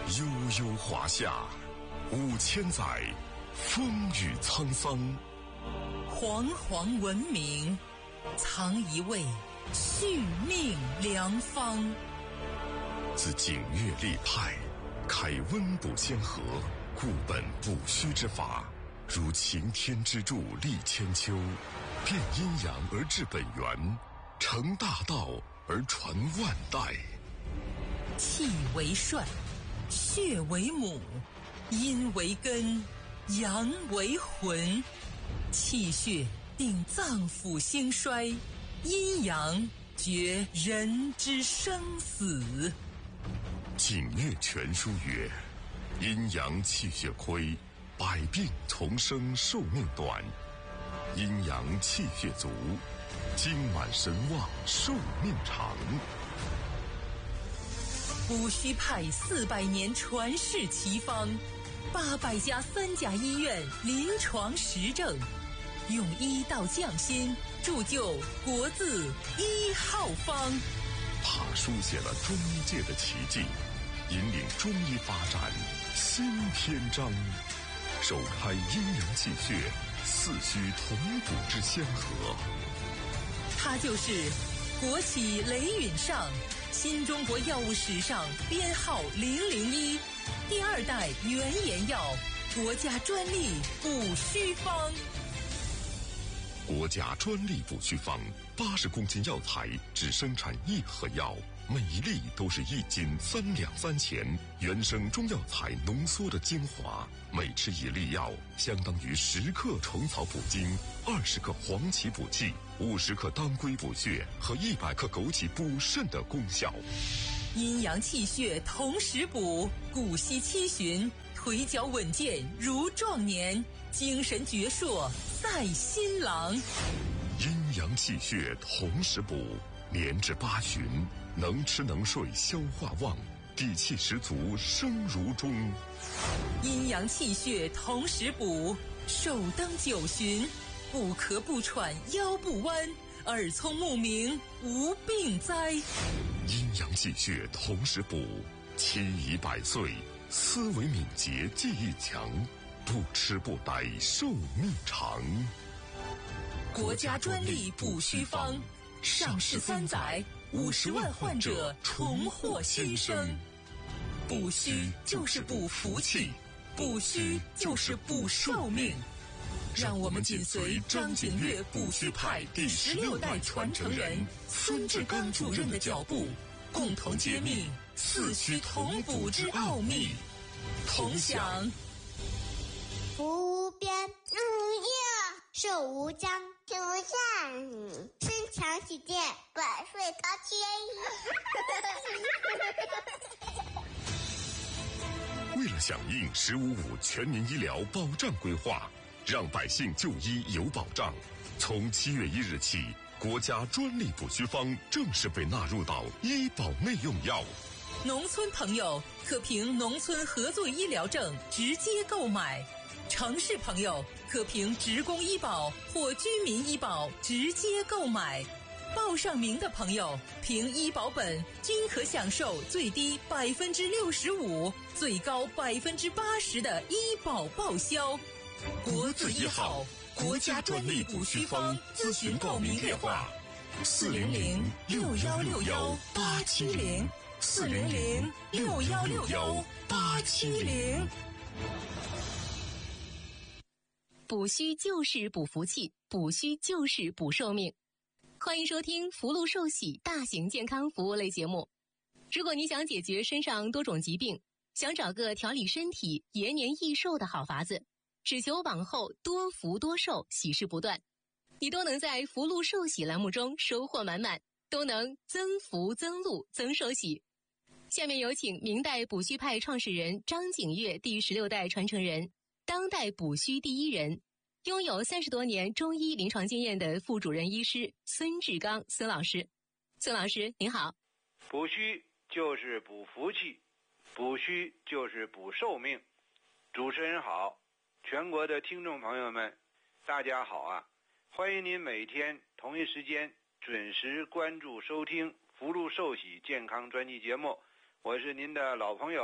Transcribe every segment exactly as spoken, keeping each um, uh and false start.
悠悠华夏，五千载，风雨沧桑。 煌煌文明，藏一位续命良方。 自景岳立派，开温补先河，固本补虚之法，如擎天之柱立千秋，变阴阳而治本源，成大道而传万代。 气为帅，血为母，阴为根，阳为魂。气血定脏腑兴衰，阴阳决人之生死。 景岳全书曰：阴阳气血亏，百病丛生，寿命短；阴阳气血足，精满神旺，寿命长。 补虚派四百年传世奇方，八百家三甲医院临床实证，用医道匠心，铸就国字一号方。 他书写了中医界的奇迹，引领中医发展新篇章，首开阴阳气血四虚同补之先河。 他就是国企雷允上，新中国药物史上编号零零一，第二代原研药，国家专利补虚方。 国家专利补虚方，八十公斤药材只生产一盒药，每一粒都是一斤三两三钱，原生中药材浓缩的精华，每吃一粒药，相当于十克虫草补精，二十克黄芪补气，五十克当归补血和一百克枸杞补肾的功效。 阴阳气血同时补，骨息七旬，腿脚稳健如壮年，精神矍铄赛新郎。 阴阳气血同时补，年至八旬，能吃能睡，消化旺，底气十足，生如钟。 阴阳气血同时补，寿登九旬，不咳不喘，腰不弯，耳聪目明，无病灾。 阴阳气血同时补，七宜百岁，思维敏捷，记忆强，不吃不呆，寿命长。 国家专利补虚方，上市三载，五十万患者重获新生。补虚就是补福气，补虚就是补寿命。让我们紧随张景岳补虚派第十六代传承人孙志刚主任的脚步，共同揭秘四虚同补之奥秘，同享福无边，日夜寿无疆，天无限，身强体健，百岁高迁。为了响应“十五五”全民医疗保障规划，让百姓就医有保障，从七月一日起，国家专利补虚方正式被纳入到医保内用药。 农村朋友可凭农村合作医疗证直接购买，城市朋友可凭职工医保或居民医保直接购买。报上名的朋友凭医保本均可享受最低百分之六十五、最高百分之八十的医保报销。国字一号，国家专利补虚方，咨询报名电话：四零零六幺六幺八七零，四零零六幺六幺八七零。 补虚就是补福气，补虚就是补寿命。欢迎收听福禄寿喜大型健康服务类节目。如果你想解决身上多种疾病，想找个调理身体、延年益寿的好法子，只求往后多福多寿，喜事不断，你都能在福禄寿喜栏目中收获满满，都能增福增禄增寿喜。下面有请明代补虚派创始人张景岳第十六代传承人，当代补虚第一人，拥有三十多年中医临床经验的副主任医师孙志刚孙老师。孙老师您好。 补虚就是补福气，补虚就是补寿命。主持人好，全国的听众朋友们大家好啊，欢迎您每天同一时间准时关注收听福禄寿喜健康专辑节目，我是您的老朋友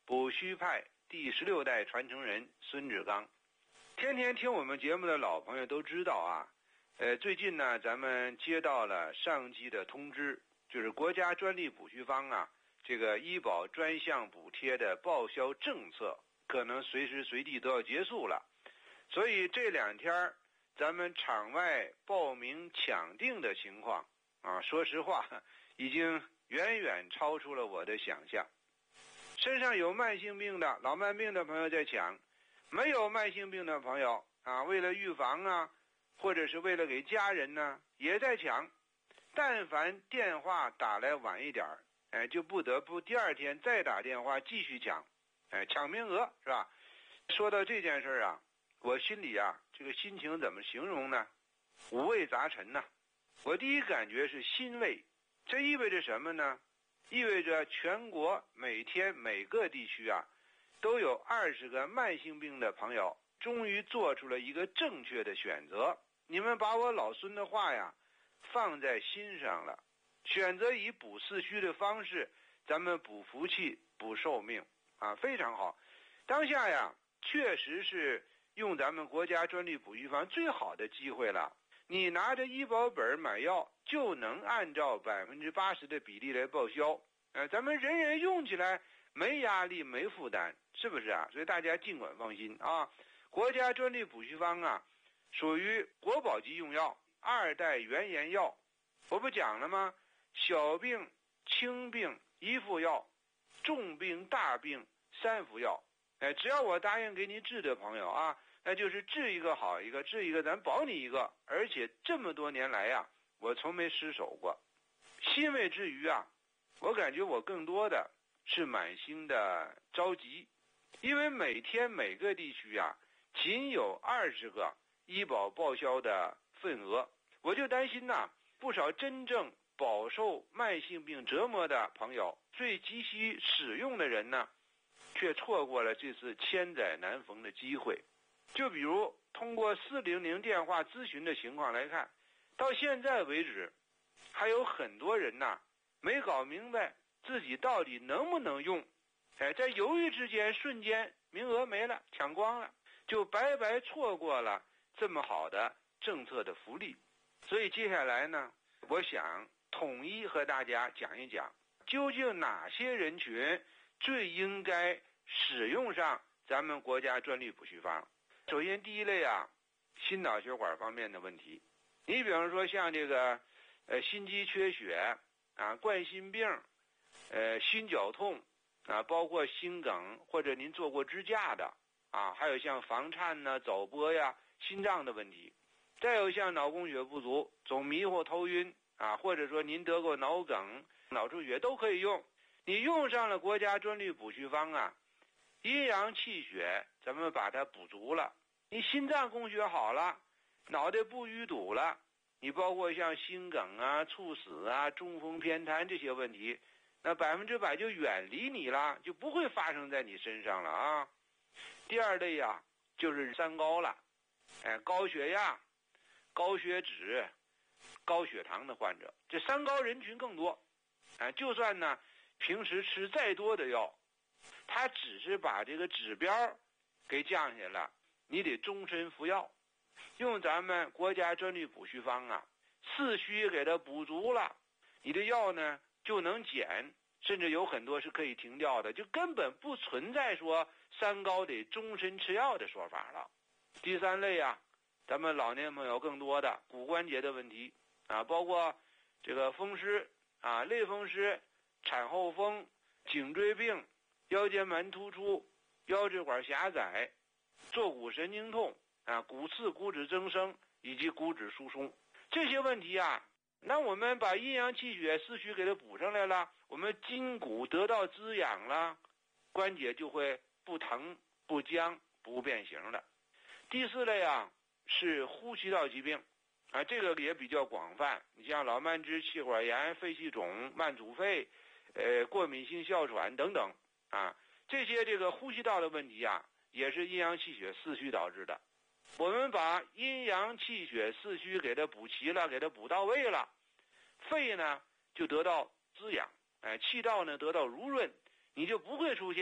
补虚派第十六代传承人孙志刚。天天听我们节目的老朋友都知道啊，呃，最近呢，咱们接到了上级的通知，就是国家专利补虚方啊，这个医保专项补贴的报销政策可能随时随地都要结束了，所以这两天咱们场外报名抢订的情况啊，说实话已经远远超出了我的想象。身上有慢性病的老慢病的朋友在抢，没有慢性病的朋友啊，为了预防啊，或者是为了给家人呢，也在抢。但凡电话打来晚一点，哎，就不得不第二天再打电话继续抢，哎，抢名额是吧？说到这件事啊，我心里啊，这个心情怎么形容呢？五味杂陈呐。我第一感觉是欣慰，这意味着什么呢？意味着全国每天每个地区啊，都有二十个慢性病的朋友终于做出了一个正确的选择。你们把我老孙的话呀放在心上了，选择以补四虚的方式，咱们补福气补寿命啊，非常好。当下呀，确实是用咱们国家专利补虚方最好的机会了。你拿着医保本买药，就能按照百分之八十的比例来报销，呃，咱们人人用起来没压力没负担，是不是啊？所以大家尽管放心啊。国家专利补虚方啊，属于国宝级用药，二代原研药。我不讲了吗？小病、轻病一副药，重病、大病三副药。哎，只要我答应给你治的朋友啊，那就是治一个好一个，治一个咱保你一个。而且这么多年来呀，我从没失手过。欣慰之余啊，我感觉我更多的是满心的着急，因为每天每个地区啊，仅有二十个医保报销的份额，我就担心呐，不少真正饱受慢性病折磨的朋友，最急需使用的人呢，却错过了这次千载难逢的机会。就比如通过四零零电话咨询的情况来看，到现在为止，还有很多人呐没搞明白自己到底能不能用，哎，在犹豫之间，瞬间名额没了，抢光了，就白白错过了这么好的政策的福利。所以接下来呢，我想统一和大家讲一讲，究竟哪些人群最应该使用上咱们国家专利补虚方。首先第一类啊，心脑血管方面的问题。你比方说像这个呃心肌缺血啊、冠心病、呃心绞痛啊，包括心梗或者您做过支架的啊，还有像房颤呢、早搏呀、心脏的问题。再有像脑供血不足、总迷糊头晕啊，或者说您得过脑梗、脑出血都可以用。你用上了国家专利补虚方啊，阴阳气血咱们把它补足了，你心脏供血好了，脑袋不淤堵了，你包括像心梗啊、猝死啊、中风偏瘫这些问题，那百分之百就远离你了，就不会发生在你身上了啊。第二类呀、啊，就是三高了，哎，高血压、高血脂、高血糖的患者，这三高人群更多。哎，就算呢平时吃再多的药，它只是把这个指标给降下来了，你得终身服药。用咱们国家专利补虚方啊，四虚给它补足了，你的药呢就能减，甚至有很多是可以停掉的，就根本不存在说三高得终身吃药的说法了。第三类啊，咱们老年朋友更多的骨关节的问题啊，包括这个风湿啊、类风湿、产后风、颈椎病、腰间盘突出、腰椎管狭窄、坐骨神经痛啊、骨刺、骨质增生以及骨质疏松这些问题啊，那我们把阴阳气血四虚给它补上来了，我们筋骨得到滋养了，关节就会不疼、不僵、不变形了。第四类啊是呼吸道疾病啊，这个也比较广泛，你像老慢支、气管炎、肺气肿、慢阻肺、呃过敏性哮喘等等啊，这些这个呼吸道的问题啊，也是阴阳气血四虚导致的。我们把阴阳气血四虚给它补齐了，给它补到位了，肺呢就得到滋养，哎，气道呢得到濡润，你就不会出现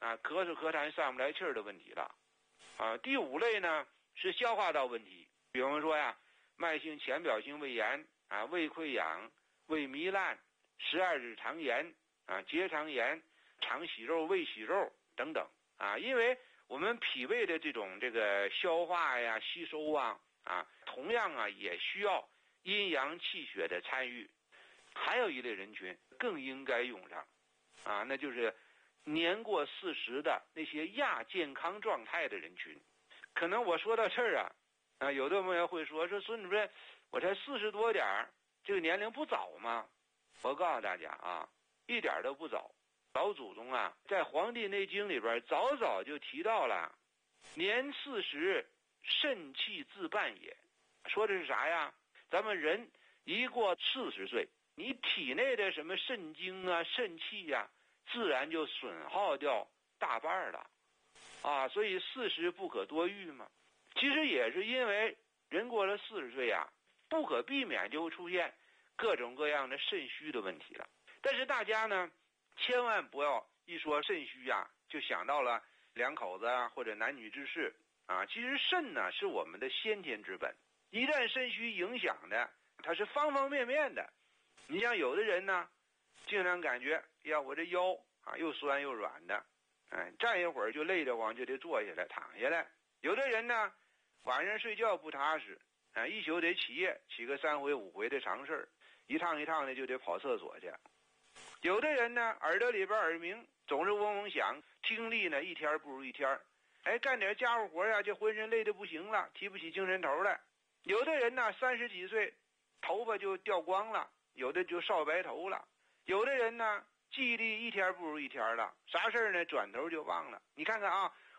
啊，咳嗽咳痰上不来气儿的问题了。啊，第五类呢是消化道问题，比方说呀，慢性浅表性胃炎啊、胃溃疡、胃糜烂、十二指肠炎啊、结肠炎、肠息肉、胃息肉等等啊，因为我们脾胃的这种这个消化呀、吸收啊啊，同样啊也需要阴阳气血的参与。还有一类人群更应该用上啊，那就是年过四十的那些亚健康状态的人群。可能我说到这儿啊，啊，有的朋友会说说孙主任，我才四十多点儿，这个年龄不早吗？我告诉大家啊，一点都不早。老祖宗啊，在《黄帝内经》里边早早就提到了，年四十，肾气自半也。说的是啥呀？咱们人一过四十岁，你体内的什么肾精啊、肾气呀、啊，自然就损耗掉大半了，啊，所以四十不可多欲嘛。其实也是因为人过了四十岁呀、啊，不可避免就会出现各种各样的肾虚的问题了。但是大家呢，千万不要一说肾虚呀、啊，就想到了两口子啊或者男女之事啊。其实肾呢是我们的先天之本，一旦肾虚影响的，它是方方面面的。你像有的人呢，经常感觉呀，我这腰啊又酸又软的，哎，站一会儿就累得慌，就得坐下来躺下来。有的人呢，晚上睡觉不踏实，啊，一宿得起夜，起个三回五回的常事儿，一趟一趟的就得跑厕所去。有的人呢，耳朵里边耳鸣总是嗡嗡响，听力呢一天不如一天，哎，干点家务活呀就浑身累得不行了，提不起精神头来。有的人呢，三十几岁，头发就掉光了，有的就少白头了。有的人呢，记忆力一天不如一天了，啥事儿呢转头就忘了。你看看啊，